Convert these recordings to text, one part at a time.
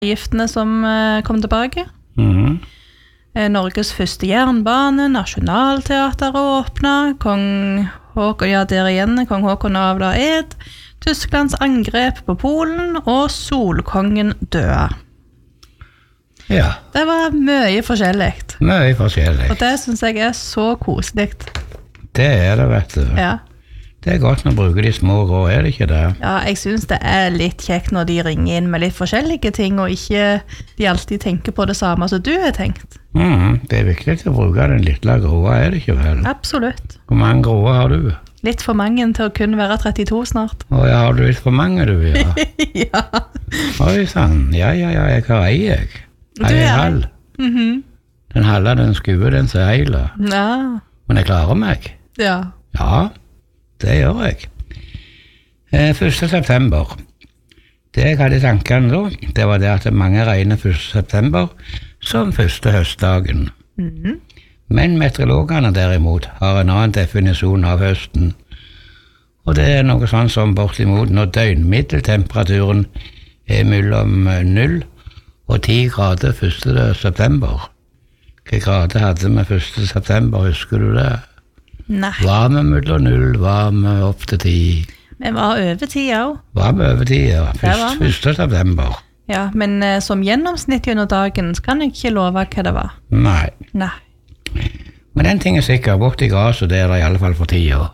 giftene som kom tilbake. Norges første jernbane, Nationalteateret åpnet, Kong Håkon, ja der igjen, Kong Håkon avla ed, Tysklands angrep på Polen, og Solkongen døde. Ja. Det var mye forskjellig. Mye forskjellig. Og det synes jeg så koselig. Det det, vet du. Ja. Det godt når bruker de små rå, det ikke det? Ja, jeg synes det litt kjekt når de ringer inn med litt forskjellige ting, og ikke de alltid tenker på det samme som du har tenkt. Det viktig å bruke den lille gråa, det ikke vel? Absolutt. Hvor mange gråa har du? Litt for mange til å kun være 32 snart. Ja, har du litt for mange du, ja? Ja. Oi, sann. Ja, jeg har ei, jeg. Ei halv. Den halve, den skue, den som hele. Ja. Men jeg klarer meg. Ja. Ja, det gjør jeg. 1. september. Det jeg hadde i tankene da, det var det at mange regner 1. september som første høstdagen. Men meteorologene derimot har en annen definisjon av høsten. Og det noe sånn som bortimot når døgnmiddeltemperaturen mellom 0 og 10 grader 1. september. Hva grader hadde vi 1. september, husker du det? Nei. Varme mellom 0, varme opp til 10. Vi var over 10 også. Varme over 10, ja. 1. september. Ja, men som gjennomsnitt under dagen så kan jeg ikke love hva det var. Nei. Nei. Men den ting sikkert, bort i gras, og det det i alle fall for 10 år.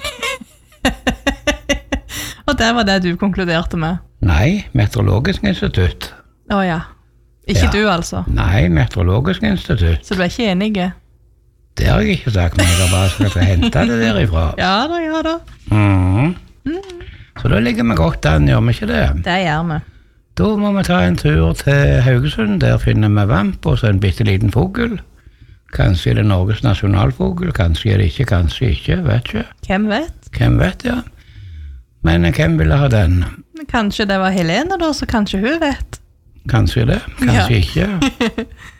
Og det var det du konkluderte med? Nei, Meteorologisk institutt. Ja. Ikke du altså? Nei, Meteorologisk institutt. Så du ikke enig? Det har jeg ikke sagt, men jeg har bare skal hente det derifra. Ja da. Så da ligger vi godt an, gjør vi ikke det? Det gjør vi. Da må vi ta en tur til Haugesund, der finner vi vamp og så en bitteliten fugl. Kanskje det Norges nasjonalfugl, kanskje det ikke, kanskje ikke, vet ikke. Hvem vet? Hvem vet, ja. Men hvem ville ha den? Kanskje det var Helene da, så kanskje hun vet. Kanskje det, kanskje ikke.